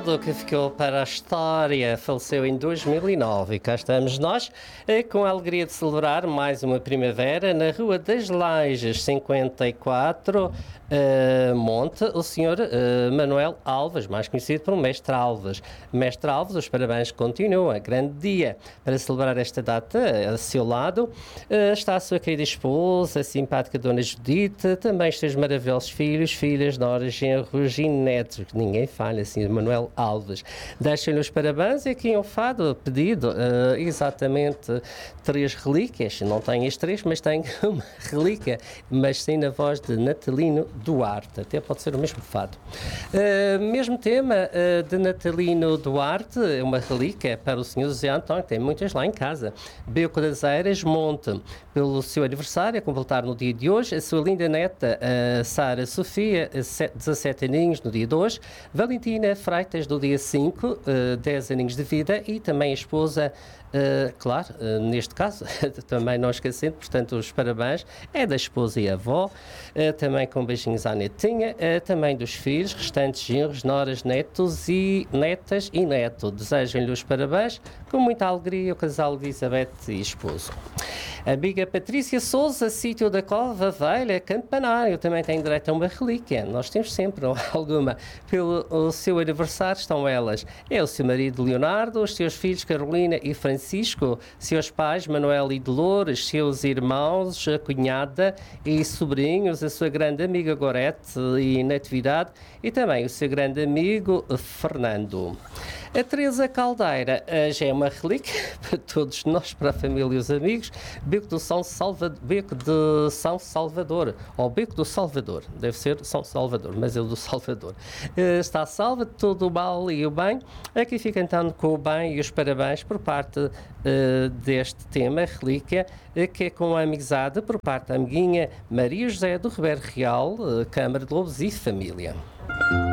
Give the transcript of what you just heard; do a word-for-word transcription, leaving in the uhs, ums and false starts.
passado que ficou para a história, faleceu em dois mil e nove e cá estamos nós com a alegria de celebrar mais uma primavera na Rua das Lajes cinquenta e quatro, uh, Monte, o senhor uh, Manuel Alves, mais conhecido por Mestre Alves. Mestre Alves, os parabéns continuam, grande dia. Para celebrar esta data, a seu lado uh, está a sua querida esposa, a simpática Dona Judite, também os seus maravilhosos filhos, filhas, noras, genros e netos, que ninguém falha assim, Manuel Alves. Deixem-lhe os parabéns e aqui um fado pedido, uh, exatamente três relíquias, não tenho as três, mas tenho uma relíquia, mas sim na voz de Natalino Duarte, até pode ser o mesmo fado. Uh, mesmo tema uh, de Natalino Duarte, uma relíquia para o senhor José António, tem muitas lá em casa. Beco das Eiras, Monte, pelo seu aniversário, a completar no dia de hoje, a sua linda neta, a Sara Sofia, dezassete aninhos no dia de hoje, Valentina Freitas do dia cinco, dez aninhos de vida, e também a esposa, uh, claro, uh, neste caso, também não esquecendo, portanto, os parabéns, é da esposa e avó, uh, também com beijinhos à netinha, uh, também dos filhos, restantes genros, noras, netos e netas e neto. Desejam-lhe os parabéns, com muita alegria, o casal de Elizabeth e esposo. Amiga Patrícia Souza, sítio da Cova Velha, Campanário, também tem direito a uma relíquia. Nós temos sempre alguma. Pelo o seu aniversário estão elas. É o seu marido Leonardo, os seus filhos Carolina e Francisco, seus pais Manuel e Dolores, seus irmãos, a cunhada e sobrinhos, a sua grande amiga Gorete e Natividade e também o seu grande amigo Fernando. A Teresa Caldeira já é uma relíquia para todos nós, para a família e os amigos. Beco do São Salvador, Beco de São Salvador, ou Beco do Salvador, deve ser São Salvador, mas é o do Salvador. Está salva de todo o mal e o bem. Aqui fica então com o bem e os parabéns por parte uh, deste tema, relíquia, uh, que é com a amizade por parte da amiguinha Maria José do Ribeiro Real, uh, Câmara de Lobos e família.